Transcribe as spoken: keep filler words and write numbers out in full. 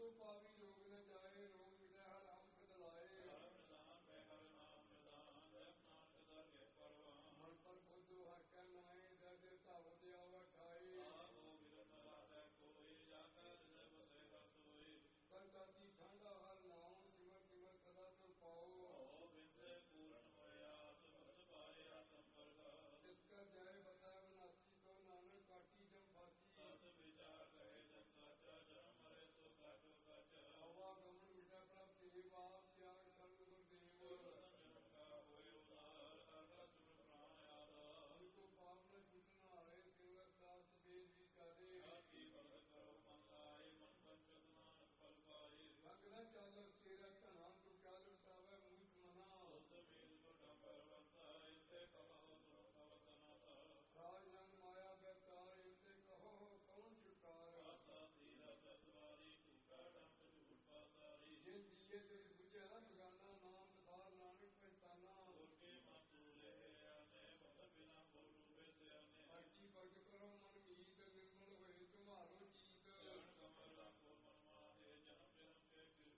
को पावी रोग न जाए, रोग मिटे हर अंक दलाए। निदान में हर नाम निदान, जप नानक दर के परवान। मन पर बुद्धू हर कै नाए, दर देवता होते आवा ठाई। आपो मिलन राधे कोई, जाकर जय बसेगा सोई। कर जाती ठंडा हर नाम, सिमर सिमर सदा तो पाओ। ओ बिन से पूर्ण होया, भगत पाया संपर्क। जिसका जय बताए विनाशी, तो नानक काटी जम फासी। सत विचार कहे जन साचा, जन्म मरे सो काटो काचा। हवा गमन मिटा प्रभ सेवा, त्याग सर्व गुरुदेव। जन्म का होए उदार, आका सुन प्राण आधार। उनको पाप न छूटना है, सेवक सास वेद विचारे। जाति भगत करो मन लाए, मन बंचत नानक फल पाए। संग न चालो तेरा धना, तू क्या लुटावे मूर्ख मना। मेल छोटा परवता, इसे कहो तो भवतना था। राजन माया बेतार, इसे कहो कौन छुटकार। आशा तीरथ सवारी, टूटा डंक झूठ पासारी। ये दिए तेरे